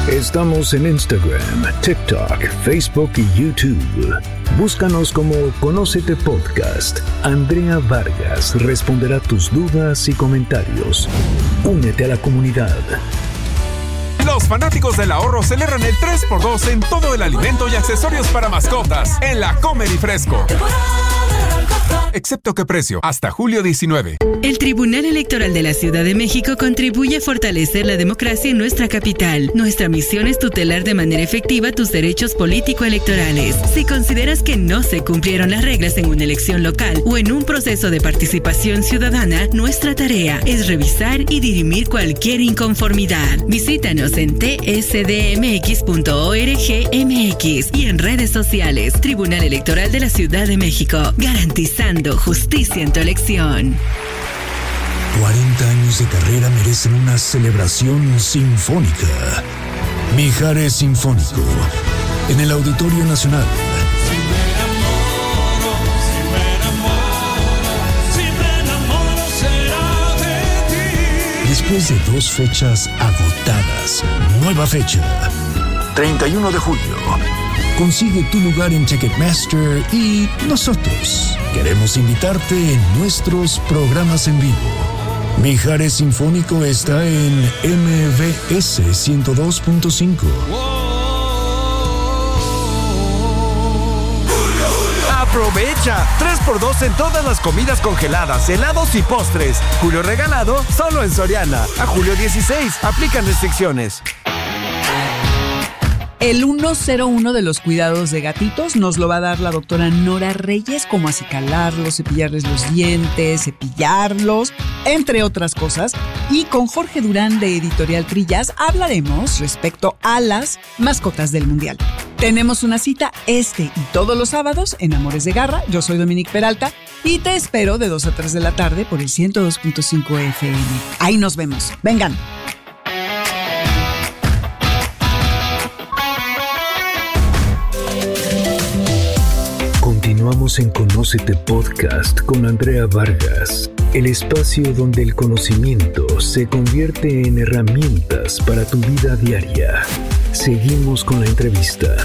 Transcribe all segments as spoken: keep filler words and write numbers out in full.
Estamos en Instagram, TikTok, Facebook y YouTube. Búscanos como Conócete Podcast. Andrea Vargas responderá tus dudas y comentarios. Únete a la comunidad. Los fanáticos del ahorro celebran el tres por dos en todo el alimento y accesorios para mascotas en la Comer y Fresco. Excepto qué precio, hasta julio diecinueve. El Tribunal Electoral de la Ciudad de México contribuye a fortalecer la democracia en nuestra capital. Nuestra misión es tutelar de manera efectiva tus derechos político-electorales. Si consideras que no se cumplieron las reglas en una elección local o en un proceso de participación ciudadana, nuestra tarea es revisar y dirimir cualquier inconformidad. Visítanos en t s d m x punto org m x y en redes sociales. Tribunal Electoral de la Ciudad de México, garantizando justicia en tu elección. cuarenta años de carrera merecen una celebración sinfónica. Mijares Sinfónico, en el Auditorio Nacional. Si me enamoro, si me enamoro, si me enamoro, será de ti. Después de dos fechas agotadas, nueva fecha, treinta y uno de julio. Consigue tu lugar en Ticketmaster y nosotros queremos invitarte en nuestros programas en vivo. Mijares Sinfónico está en M V S ciento dos punto cinco. ¡Aprovecha! tres por dos en todas las comidas congeladas, helados y postres. Julio regalado solo en Soriana. A julio dieciséis. Aplican restricciones. El ciento uno de los cuidados de gatitos nos lo va a dar la doctora Nora Reyes, como acicalarlos, cepillarles los dientes, cepillarlos, entre otras cosas. Y con Jorge Durán de Editorial Trillas hablaremos respecto a las mascotas del Mundial. Tenemos una cita este y todos los sábados en Amores de Garra. Yo soy Dominique Peralta y te espero de dos a tres de la tarde por el ciento dos punto cinco F M. Ahí nos vemos. Vengan. Continuamos en Conócete Podcast con Andrea Vargas, el espacio donde el conocimiento se convierte en herramientas para tu vida diaria. Seguimos con la entrevista.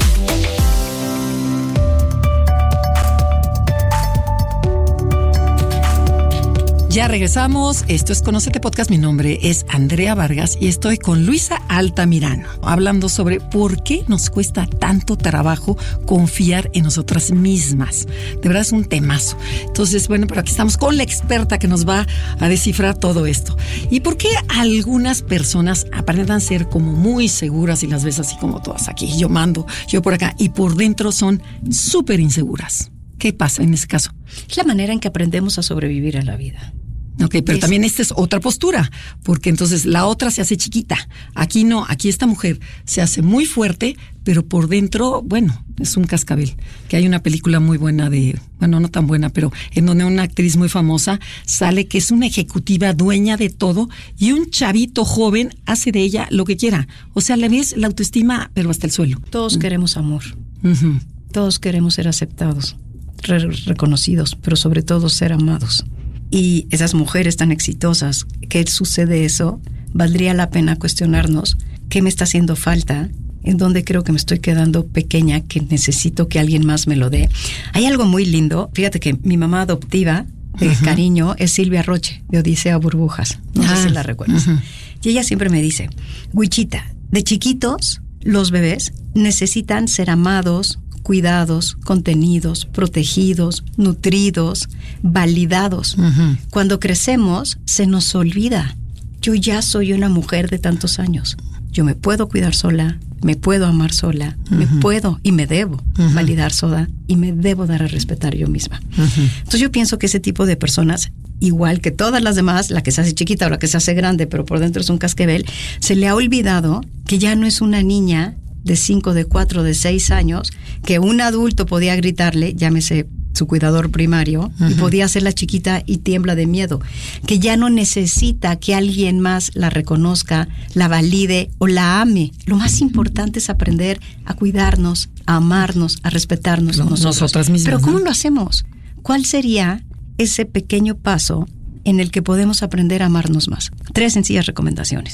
Ya regresamos, esto es Conócete Podcast, mi nombre es Andrea Vargas y estoy con Luisa Altamirano, hablando sobre por qué nos cuesta tanto trabajo confiar en nosotras mismas. De verdad es un temazo. Entonces, bueno, pero aquí estamos con la experta que nos va a descifrar todo esto. ¿Y por qué algunas personas aparentan ser como muy seguras y las ves así como todas aquí, yo mando, yo por acá, y por dentro son súper inseguras? ¿Qué pasa en ese caso? Es la manera en que aprendemos a sobrevivir a la vida. Ok, pero también esta es otra postura, porque entonces la otra se hace chiquita. Aquí no, aquí esta mujer se hace muy fuerte, pero por dentro, bueno, es un cascabel. Que hay una película muy buena de, bueno, no tan buena, pero en donde una actriz muy famosa sale que es una ejecutiva dueña de todo y un chavito joven hace de ella lo que quiera. O sea, le ves la autoestima, pero hasta el suelo. Todos mm. queremos amor. Uh-huh. Todos queremos ser aceptados, re- reconocidos, pero sobre todo ser amados. Y esas mujeres tan exitosas, ¿qué sucede eso? Valdría la pena cuestionarnos qué me está haciendo falta, en dónde creo que me estoy quedando pequeña, que necesito que alguien más me lo dé. Hay algo muy lindo, fíjate que mi mamá adoptiva de uh-huh. cariño es Silvia Roche, de Odisea Burbujas, no ah, sé si la recuerdas. Uh-huh. Y ella siempre me dice, Huichita, de chiquitos los bebés necesitan ser amados, cuidados, contenidos, protegidos, nutridos, validados. Uh-huh. Cuando crecemos, se nos olvida. Yo ya soy una mujer de tantos años. Yo me puedo cuidar sola, me puedo amar sola, uh-huh. me puedo y me debo uh-huh. validar sola y me debo dar a respetar yo misma. Uh-huh. Entonces yo pienso que ese tipo de personas, igual que todas las demás, la que se hace chiquita o la que se hace grande, pero por dentro es un cascabel, se le ha olvidado que ya no es una niña de cinco, de cuatro, de seis años, que un adulto podía gritarle, llámese su cuidador primario, uh-huh. y podía hacerla chiquita y tiembla de miedo, que ya no necesita que alguien más la reconozca, la valide o la ame. Lo más importante es aprender a cuidarnos, a amarnos, a respetarnos no, nosotros. Nosotras mismas. Pero ¿cómo ¿no? lo hacemos? ¿Cuál sería ese pequeño paso en el que podemos aprender a amarnos más? Tres sencillas recomendaciones.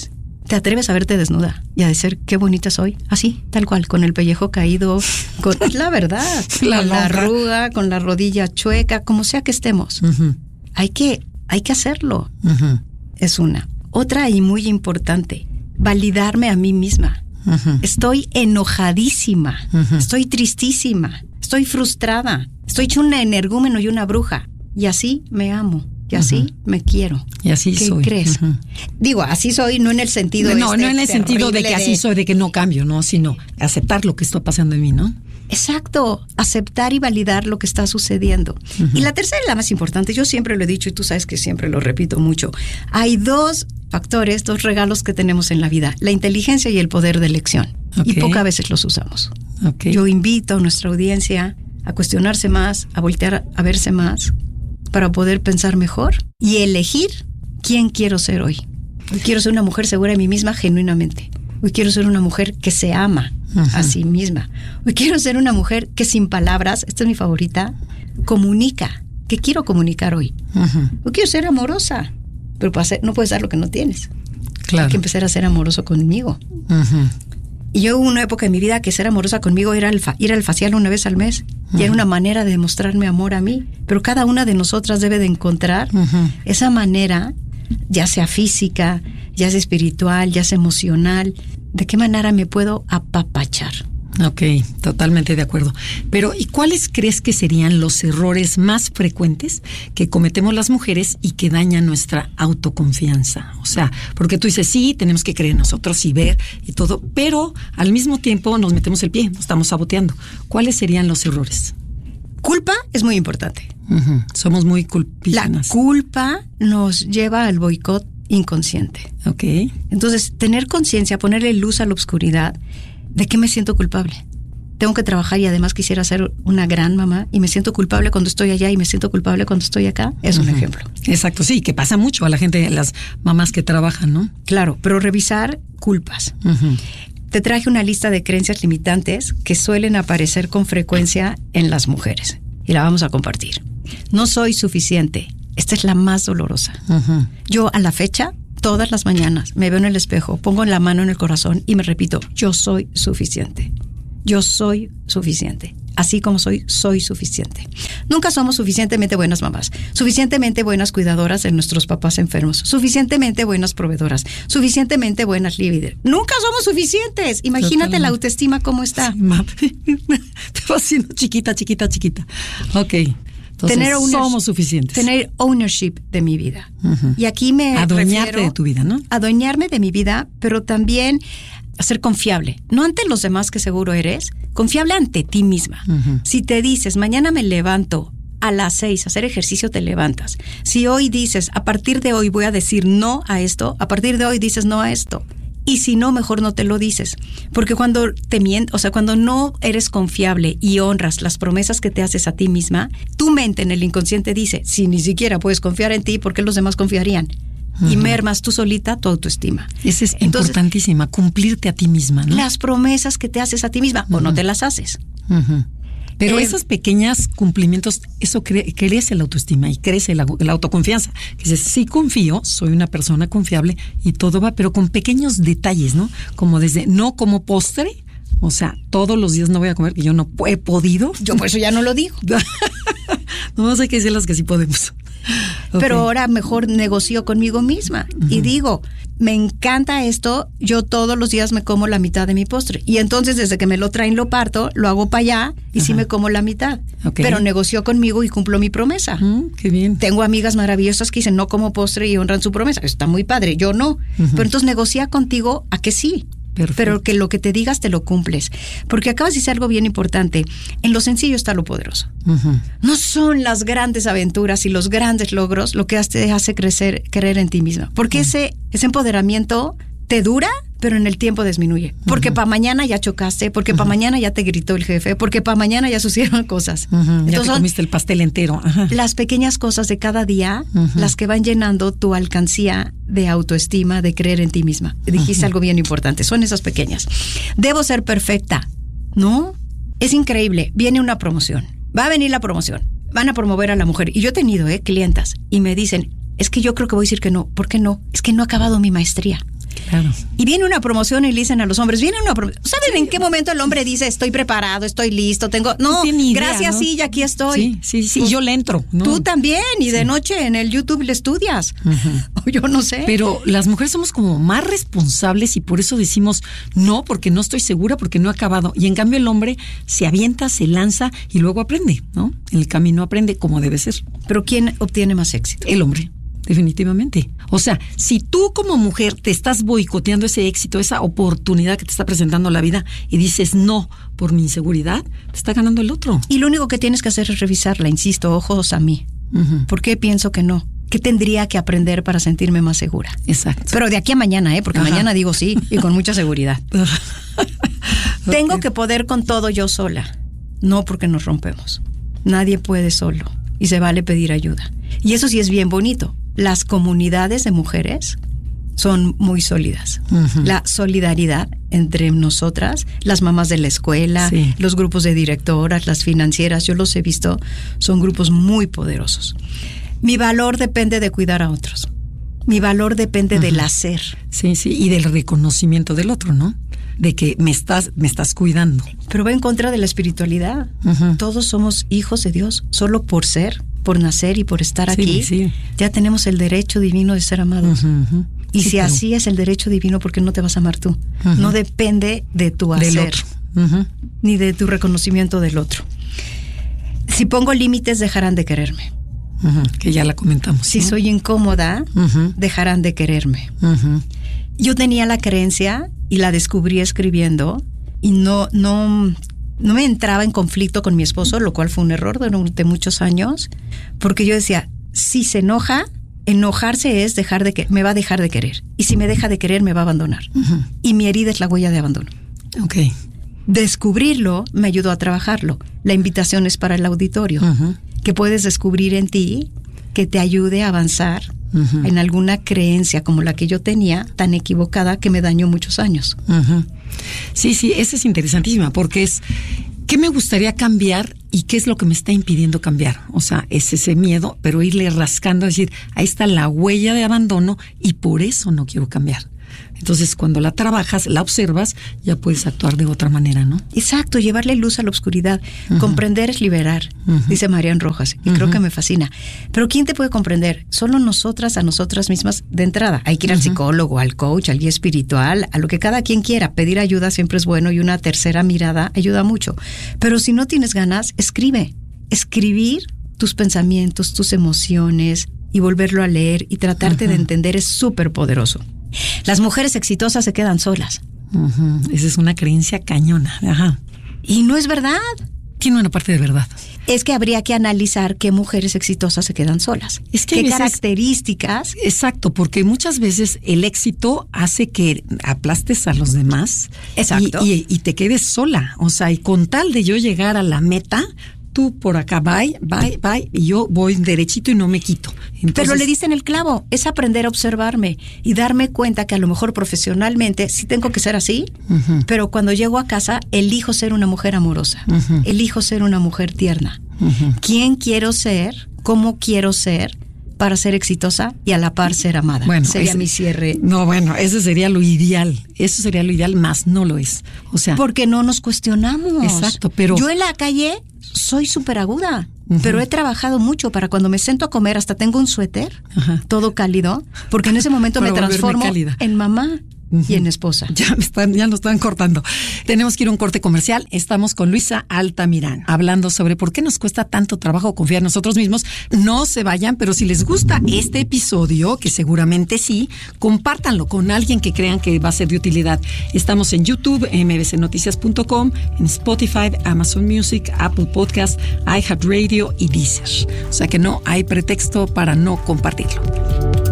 te atreves a verte desnuda y a decir qué bonita soy, así, tal cual, con el pellejo caído, con la verdad, la con la lonja. arruga, con la rodilla chueca, como sea que estemos. Uh-huh. Hay que, hay que hacerlo. Uh-huh. Es una. Otra y muy importante, validarme a mí misma. Uh-huh. Estoy enojadísima, uh-huh. estoy tristísima, estoy frustrada, estoy hecho un energúmeno y una bruja. Y así me amo. Y así uh-huh. me quiero. Y así ¿Qué soy. crees? Uh-huh. Digo, así soy, no en el sentido No, este no en el sentido de que de... así soy, de que no cambio, no, sino aceptar lo que está pasando en mí, ¿no? Exacto, aceptar y validar lo que está sucediendo. Uh-huh. Y la tercera y la más importante, yo siempre lo he dicho y tú sabes que siempre lo repito mucho, hay dos factores, dos regalos que tenemos en la vida, la inteligencia y el poder de elección. Okay. Y pocas veces los usamos. Okay. Yo invito a nuestra audiencia a cuestionarse más, a voltear a verse más, para poder pensar mejor y elegir quién quiero ser hoy. Hoy quiero ser una mujer segura de mí misma genuinamente. Hoy quiero ser una mujer que se ama uh-huh. a sí misma. Hoy quiero ser una mujer que sin palabras, esta es mi favorita, comunica. ¿Qué quiero comunicar hoy? Uh-huh. Hoy quiero ser amorosa, pero para ser, no puedes dar lo que no tienes. Claro. Hay que empezar a ser amoroso conmigo. Uh-huh. Y yo hubo una época en mi vida que ser amorosa conmigo era el fa- ir al facial una vez al mes. Uh-huh. Y era una manera de demostrarme amor a mí. Pero cada una de nosotras debe de encontrar uh-huh. esa manera, ya sea física, ya sea espiritual, ya sea emocional. ¿De qué manera me puedo apapachar? Ok, totalmente de acuerdo. Pero, ¿y cuáles crees que serían los errores más frecuentes que cometemos las mujeres y que dañan nuestra autoconfianza? O sea, porque tú dices, sí, tenemos que creer en nosotros y ver y todo, pero al mismo tiempo nos metemos el pie, nos estamos saboteando. ¿Cuáles serían los errores? Culpa es muy importante. Uh-huh. Somos muy culpígenas. La culpa nos lleva al boicot inconsciente. Ok. Entonces, tener conciencia, ponerle luz a la oscuridad. ¿De qué me siento culpable? Tengo que trabajar y además quisiera ser una gran mamá y me siento culpable cuando estoy allá y me siento culpable cuando estoy acá. Es uh-huh. un ejemplo. Exacto, sí, que pasa mucho a la gente, las mamás que trabajan, ¿no? Claro, pero revisar culpas. Uh-huh. Te traje una lista de creencias limitantes que suelen aparecer con frecuencia en las mujeres y la vamos a compartir. No soy suficiente. Esta es la más dolorosa. Uh-huh. Yo a la fecha, todas las mañanas me veo en el espejo, pongo la mano en el corazón y me repito, yo soy suficiente. Yo soy suficiente. Así como soy, soy suficiente. Nunca somos suficientemente buenas mamás, suficientemente buenas cuidadoras de nuestros papás enfermos, suficientemente buenas proveedoras, suficientemente buenas líderes. Nunca somos suficientes. Imagínate Totalmente. La autoestima cómo está. Sí, te vas haciendo chiquita, chiquita, chiquita. Ok. Entonces, tener somos suficientes. Tener ownership de mi vida. Uh-huh. Y aquí me adueñarte refiero de tu vida, ¿no? Adueñarme de mi vida, pero también a ser confiable. No ante los demás que seguro eres, confiable ante ti misma. Uh-huh. Si te dices, mañana me levanto a las seis a hacer ejercicio, te levantas. Si hoy dices, a partir de hoy voy a decir no a esto, a partir de hoy dices no a esto. Y si no, mejor no te lo dices. Porque cuando te mientes, o sea, cuando no eres confiable y honras las promesas que te haces a ti misma, tu mente en el inconsciente dice, si ni siquiera puedes confiar en ti, ¿por qué los demás confiarían? Uh-huh. Y mermas tú solita tu autoestima. Esa es Entonces, importantísima, cumplirte a ti misma, ¿no? Las promesas que te haces a ti misma, uh-huh. o no te las haces. Uh-huh. Pero eh, esos pequeños cumplimientos, eso cre- crece la autoestima y crece la, la autoconfianza. Que dices, sí confío, soy una persona confiable y todo va, pero con pequeños detalles, ¿no? Como desde, no como postre, o sea, todos los días no voy a comer, que yo no he podido. Yo por eso ya no lo digo. No sé qué decir las que sí podemos. Okay. Pero ahora mejor negocio conmigo misma uh-huh. y digo, me encanta esto, yo todos los días me como la mitad de mi postre. Y entonces desde que me lo traen lo parto, lo hago para allá y uh-huh. sí me como la mitad. Okay. Pero negocio conmigo y cumplo mi promesa. Uh-huh. Qué bien. Tengo amigas maravillosas que dicen no como postre y honran su promesa. Está muy padre, yo no. Uh-huh. Pero entonces negocia contigo a que sí. Perfecto. Pero que lo que te digas te lo cumples. Porque acabas de decir algo bien importante. En lo sencillo está lo poderoso. Uh-huh. No son las grandes aventuras y los grandes logros lo que te hace crecer, creer en ti misma. Porque uh-huh. ese, ese empoderamiento te dura, pero en el tiempo disminuye. Porque uh-huh. para mañana ya chocaste, porque uh-huh. para mañana ya te gritó el jefe, porque para mañana ya sucedieron cosas. Uh-huh. Entonces, ya te comiste el pastel entero. Ajá. Las pequeñas cosas de cada día, uh-huh. las que van llenando tu alcancía de autoestima, de creer en ti misma. Dijiste uh-huh. algo bien importante, son esas pequeñas. Debo ser perfecta, ¿no? Es increíble, viene una promoción, va a venir la promoción, van a promover a la mujer. Y yo he tenido, ¿eh? clientas, y me dicen, es que yo creo que voy a decir que no. ¿Por qué no? Es que no he acabado mi maestría. Claro. Y viene una promoción y le dicen a los hombres, viene una promoción. ¿Saben sí. en qué momento el hombre dice, estoy preparado, estoy listo, tengo... No, no idea, gracias, ¿no? Sí, y aquí estoy. Sí, sí, sí, pues, yo le entro. ¿no? Tú también, y sí. de noche en el YouTube le estudias. Uh-huh. O yo no sé. Pero las mujeres somos como más responsables y por eso decimos, no, porque no estoy segura, porque no he acabado. Y en cambio el hombre se avienta, se lanza y luego aprende, ¿no? En el camino aprende como debe ser. Pero ¿quién obtiene más éxito? El hombre. Definitivamente. O sea, si tú como mujer te estás boicoteando ese éxito, esa oportunidad que te está presentando la vida y dices no por mi inseguridad, te está ganando el otro. Y lo único que tienes que hacer es revisarla, insisto, ojos a mí. Uh-huh. ¿Por qué pienso que no? ¿Qué tendría que aprender para sentirme más segura? Exacto. Pero de aquí a mañana, ¿eh? Porque Ajá. mañana digo sí y con mucha seguridad. Okay. Tengo que poder con todo yo sola. No porque nos rompemos. Nadie puede solo y se vale pedir ayuda. Y eso sí es bien bonito. Las comunidades de mujeres son muy sólidas. Uh-huh. La solidaridad entre nosotras, las mamás de la escuela, sí. los grupos de directoras, las financieras, yo los he visto, son grupos muy poderosos. Mi valor depende de cuidar a otros. Mi valor depende uh-huh. del hacer. Sí, sí, y del reconocimiento del otro, ¿no? De que me estás, me estás cuidando. Pero va en contra de la espiritualidad. Uh-huh. Todos somos hijos de Dios, solo por ser, por nacer y por estar sí, aquí, sí. ya tenemos el derecho divino de ser amados. Uh-huh, uh-huh. Y sí, si pero... así es el derecho divino, ¿por qué no te vas a amar tú? Uh-huh. No depende de tu hacer, del otro. Uh-huh. ni de tu reconocimiento del otro. Si pongo límites, dejarán de quererme. Uh-huh. Que ya la comentamos. Si ¿no? soy incómoda, uh-huh. dejarán de quererme. Uh-huh. Yo tenía la creencia y la descubrí escribiendo y no, no, no me entraba en conflicto con mi esposo, lo cual fue un error durante muchos años, porque yo decía, si se enoja, enojarse es dejar de que me va a dejar de querer. Y si me deja de querer, me va a abandonar. Uh-huh. Y mi herida es la huella de abandono. Okay. Descubrirlo me ayudó a trabajarlo. La invitación es para el auditorio. Uh-huh. Que puedes descubrir en ti que te ayude a avanzar uh-huh. en alguna creencia como la que yo tenía, tan equivocada que me dañó muchos años. Uh-huh. Sí, sí, esa es interesantísima porque es ¿qué me gustaría cambiar y qué es lo que me está impidiendo cambiar? O sea, es ese miedo, pero irle rascando, decir, ahí está la huella de abandono y por eso no quiero cambiar. Entonces, cuando la trabajas, la observas, ya puedes actuar de otra manera, ¿no? Exacto, llevarle luz a la oscuridad. Uh-huh. Comprender es liberar, uh-huh. dice Marian Rojas, y uh-huh. creo que me fascina. Pero ¿quién te puede comprender? Solo nosotras a nosotras mismas de entrada. Hay que ir uh-huh. al psicólogo, al coach, al guía espiritual, a lo que cada quien quiera. Pedir ayuda siempre es bueno y una tercera mirada ayuda mucho. Pero si no tienes ganas, escribe. Escribir tus pensamientos, tus emociones y volverlo a leer y tratarte uh-huh. de entender es súper poderoso. Las mujeres exitosas se quedan solas. Uh-huh. Esa es una creencia cañona. Ajá. Y no es verdad. Tiene una parte de verdad. Es que habría que analizar qué mujeres exitosas se quedan solas. Es que qué veces, características. Exacto, porque muchas veces el éxito hace que aplastes a los demás. Exacto. Y, y, y te quedes sola. O sea, y con tal de yo llegar a la meta, tú por acá, bye, bye, bye, y yo voy derechito y no me quito. Entonces, pero le diste en el clavo, es aprender a observarme y darme cuenta que a lo mejor profesionalmente sí tengo que ser así, uh-huh. pero cuando llego a casa elijo ser una mujer amorosa, uh-huh. elijo ser una mujer tierna. Uh-huh. ¿Quién quiero ser? ¿Cómo quiero ser? Para ser exitosa y a la par ser amada. Bueno, sería ese, mi cierre. No, bueno, eso sería lo ideal. Eso sería lo ideal, más no lo es. O sea, porque no nos cuestionamos. Exacto, pero yo en la calle soy súper aguda, uh-huh. pero he trabajado mucho para cuando me siento a comer, hasta tengo un suéter, uh-huh. todo cálido, porque en ese momento me transformo en mamá. Uh-huh. Y en esposa. Ya me están, ya nos están cortando. Tenemos que ir a un corte comercial. Estamos con Luisa Altamirano, hablando sobre por qué nos cuesta tanto trabajo confiar en nosotros mismos. No se vayan, pero si les gusta este episodio, que seguramente sí, compártanlo con alguien que crean que va a ser de utilidad. Estamos en YouTube, m b c noticias punto com, en Spotify, Amazon Music, Apple Podcast, iHeartRadio y Deezer. O sea que no hay pretexto para no compartirlo.